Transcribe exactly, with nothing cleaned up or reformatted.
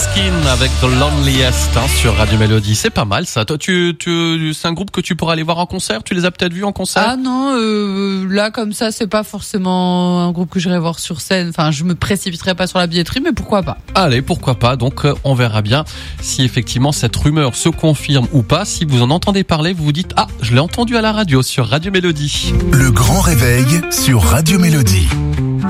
Måneskin avec The Loneliest hein, sur Radio Mélodie. C'est pas mal ça. Toi, tu, tu, c'est un groupe que tu pourras aller voir en concert. Tu les as peut-être vus en concert? Ah non, euh, là comme ça, c'est pas forcément un groupe que j'irai voir sur scène. Enfin, je me précipiterai pas sur la billetterie, mais pourquoi pas? Allez, pourquoi pas. Donc, euh, on verra bien si effectivement cette rumeur se confirme ou pas. Si vous en entendez parler, vous vous dites ah, je l'ai entendu à la radio sur Radio Mélodie. Le grand réveil sur Radio Mélodie.